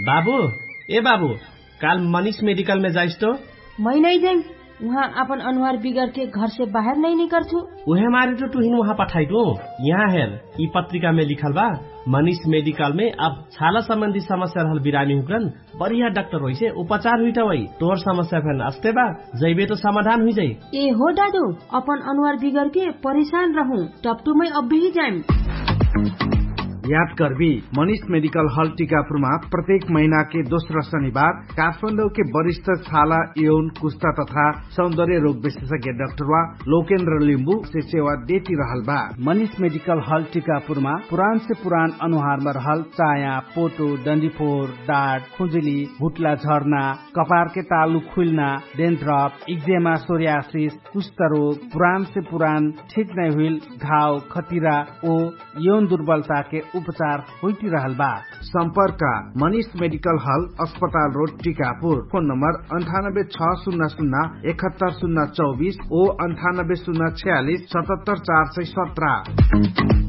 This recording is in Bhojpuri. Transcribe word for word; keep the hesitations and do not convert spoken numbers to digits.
बाबू ए बाबू काल मनीष मेडिकल में जाइस तो? मैं नहीं जाई, वहाँ अपन अनुहार बिगड़ के घर से बाहर नहीं निकलू। उहे मारे तो तुहिन वहाँ पठाई दो। यहाँ हेर ई पत्रिका में लिखल बा मनीष मेडिकल में अब छाला संबंधी समस्या रहल बिरामी हुकरन बढ़िया डॉक्टर होइसे उपचार हुईटा वही तोहर समस्या फेन अस्ते बा जैबे तो समाधान हुई जाई। ए हो दादू अपन अनुहार बिगड़ के परेशान रहूं टपटू में अब भी जाइम। याद करबी मनीष मेडिकल हॉल टीकापुरमा प्रत्येक महीना के दोस्रो शनिबार काठमाडौँ के वरिष्ठ छाला यौन कुष्ठा तथा सौंदर्य रोग विशेषज्ञ डाक्टर वा लोकेन्द्र लिम्बू से सेवा देती रहल बा। मनीष मेडिकल हॉल टीकापुरमा पुरान से पुरान अनुहार में रहल चाया, पोटो, डंडीफोर, डाँट, खुजुली, भुटला झर्ना, कपार के तालु खुलना, डेन्ड्रफ, इक्जेमा, सोरियासिस, कुष्ठ रोग, पुरान से पुरान ठीक नहीं हुई घाव, खतिरा ओ यौन दुर्बलता के उपचार होती रहल बा। संपर्क मनीष मेडिकल हॉल अस्पताल रोड टीकापुर। फोन नंबर अंठानब्बे छ शून्य शून्य इकहत्तर शून्य चौबीस ओ अंठानब्बे शून्य छियालीस सतहत्तर चार सय सत्रह।